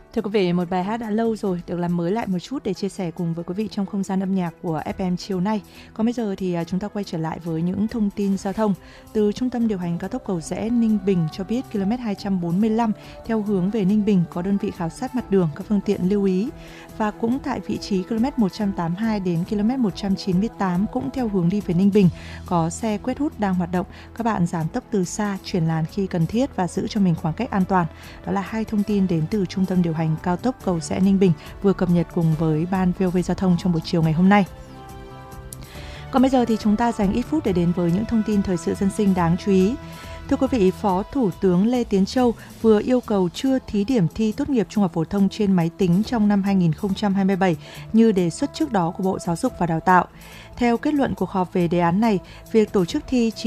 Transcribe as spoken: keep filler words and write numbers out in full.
Thưa quý vị, một bài hát đã lâu rồi được làm mới lại một chút để chia sẻ cùng với quý vị trong không gian âm nhạc của ép em chiều nay. Còn bây giờ thì chúng ta quay trở lại với những thông tin giao thông. Từ Trung tâm điều hành cao tốc Cầu Giẽ Ninh Bình cho biết ki lô mét hai trăm bốn mươi lăm theo hướng về Ninh Bình có đơn vị khảo sát mặt đường, các phương tiện lưu ý. Và cũng tại vị trí ki lô mét một trăm tám mươi hai đến ki lô mét một trăm chín mươi tám cũng theo hướng đi về Ninh Bình có xe quét hút đang hoạt động. Các bạn giảm tốc từ xa, chuyển làn khi cần thiết và giữ cho mình khoảng cách an toàn. Đó là hai thông tin đến từ Trung tâm điều hành cao tốc Cầu Giẽ Ninh Bình vừa cập nhật cùng với ban vê o vê Giao thông trong buổi chiều ngày hôm nay. Còn bây giờ thì chúng ta dành ít phút để đến với những thông tin thời sự dân sinh đáng chú ý. Thưa quý vị, Phó Thủ tướng Lê Tiến Châu vừa yêu cầu chưa thí điểm thi tốt nghiệp trung học phổ thông trên máy tính trong năm hai không hai bảy như đề xuất trước đó của Bộ Giáo dục và Đào tạo. Theo kết luận cuộc họp về đề án này, việc tổ chức thi chỉ